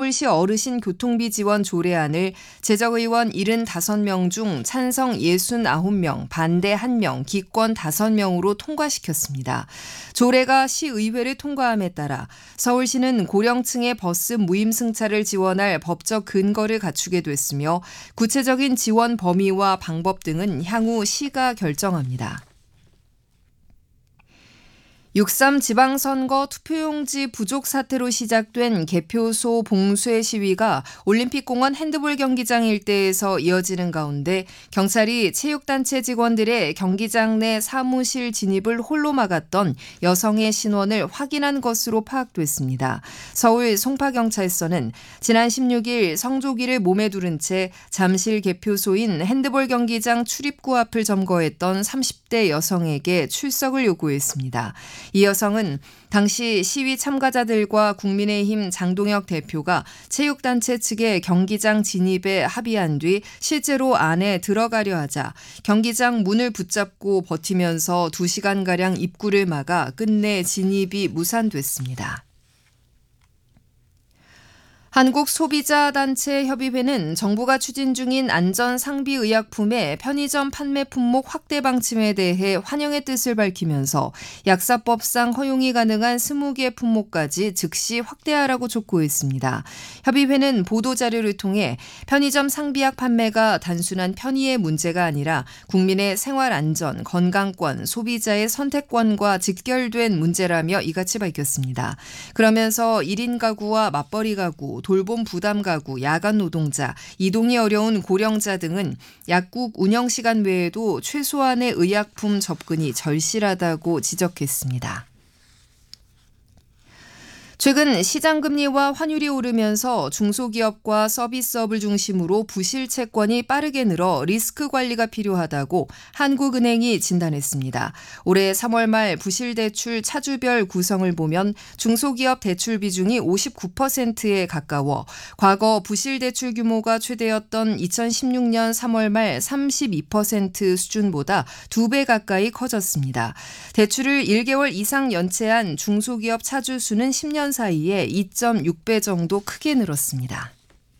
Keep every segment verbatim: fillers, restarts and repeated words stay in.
서울시 어르신 교통비 지원 조례안을 제적의원 칠십오 명 중 찬성 육십구 명, 반대 일 명, 기권 다섯 명으로 통과시켰습니다. 조례가 시의회를 통과함에 따라 서울시는 고령층의 버스 무임승차를 지원할 법적 근거를 갖추게 됐으며 구체적인 지원 범위와 방법 등은 향후 시가 결정합니다. 육삼 지방선거 투표용지 부족 사태로 시작된 개표소 봉쇄 시위가 올림픽공원 핸드볼 경기장 일대에서 이어지는 가운데 경찰이 체육단체 직원들의 경기장 내 사무실 진입을 홀로 막았던 여성의 신원을 확인한 것으로 파악됐습니다. 서울 송파경찰서는 지난 십육 일 성조기를 몸에 두른 채 잠실 개표소인 핸드볼 경기장 출입구 앞을 점거했던 삼십 대 여성에게 출석을 요구했습니다. 이 여성은 당시 시위 참가자들과 국민의힘 장동혁 대표가 체육단체 측의 경기장 진입에 합의한 뒤 실제로 안에 들어가려 하자 경기장 문을 붙잡고 버티면서 두 시간가량 입구를 막아 끝내 진입이 무산됐습니다. 한국소비자단체협의회는 정부가 추진 중인 안전상비의약품의 편의점 판매 품목 확대 방침에 대해 환영의 뜻을 밝히면서 약사법상 허용이 가능한 이십 개 품목까지 즉시 확대하라고 촉구했습니다. 협의회는 보도자료를 통해 편의점 상비약 판매가 단순한 편의의 문제가 아니라 국민의 생활안전, 건강권, 소비자의 선택권과 직결된 문제라며 이같이 밝혔습니다. 그러면서 일 인 가구와 맞벌이 가구, 돌봄 부담 가구, 야간 노동자, 이동이 어려운 고령자 등은 약국 운영 시간 외에도 최소한의 의약품 접근이 절실하다고 지적했습니다. 최근 시장금리와 환율이 오르면서 중소기업과 서비스업을 중심으로 부실 채권이 빠르게 늘어 리스크 관리가 필요하다고 한국은행이 진단했습니다. 올해 삼월 말 부실대출 차주별 구성을 보면 중소기업 대출 비중이 오십구 퍼센트에 가까워 과거 부실대출 규모가 최대였던 이천십육 년 삼월 말 삼십이 퍼센트 수준보다 두 배 가까이 커졌습니다. 대출을 일 개월 이상 연체한 중소기업 차주 수는 십 년 사이에 이 점 육 배 정도 크게 늘었습니다.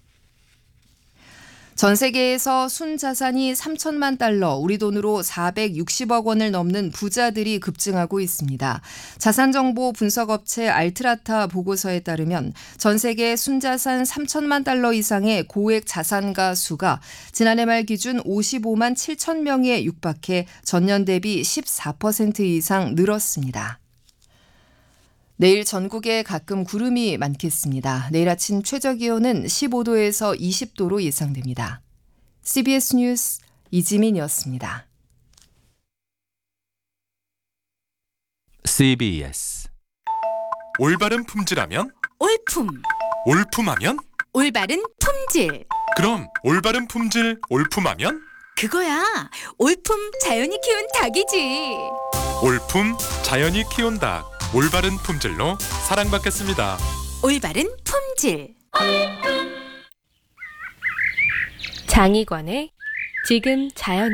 전 세계에서 순자산이 삼천만 달러, 우리 돈으로 사백육십억 원을 넘는 부자들이 급증하고 있습니다. 자산정보 분석업체 알트라타 보고서에 따르면 전 세계 순자산 삼천만 달러 이상의 고액 자산가 수가 지난해 말 기준 오십오만 칠천 명에 육박해 전년 대비 십사 퍼센트 이상 늘었습니다. 내일 전국에 가끔 구름이 많겠습니다. 내일 아침 최저기온은 십오 도에서 이십 도로 예상됩니다. 씨비에스 뉴스 이지민이었습니다. 씨비에스 올바른 품질하면? 올품. 올품하면? 올바른 품질. 그럼 올바른 품질 올품하면? 그거야. 올품 자연이 키운 닭이지. 올품 자연이 키운 닭. 올바른 품질로 사랑받겠습니다. 올바른 품질. 장희권의 지금 자연은.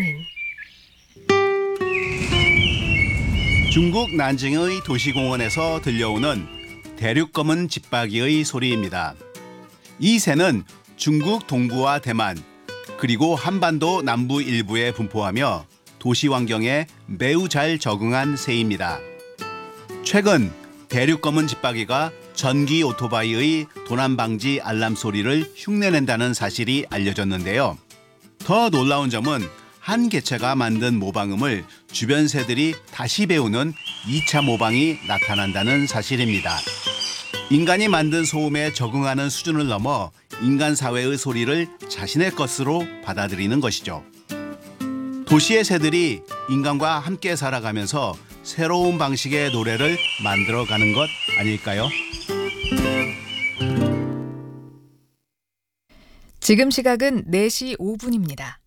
중국 난징의 도시공원에서 들려오는 대륙검은 집박이의 소리입니다. 이 새는 중국 동부와 대만 그리고 한반도 남부 일부에 분포하며 도시 환경에 매우 잘 적응한 새입니다. 최근 대륙검은 집박이가 전기 오토바이의 도난 방지 알람 소리를 흉내낸다는 사실이 알려졌는데요. 더 놀라운 점은 한 개체가 만든 모방음을 주변 새들이 다시 배우는 이 차 모방이 나타난다는 사실입니다. 인간이 만든 소음에 적응하는 수준을 넘어 인간 사회의 소리를 자신의 것으로 받아들이는 것이죠. 도시의 새들이 인간과 함께 살아가면서 새로운 방식의 노래를 만들어가는 것 아닐까요? 지금 시각은 네 시 오 분입니다.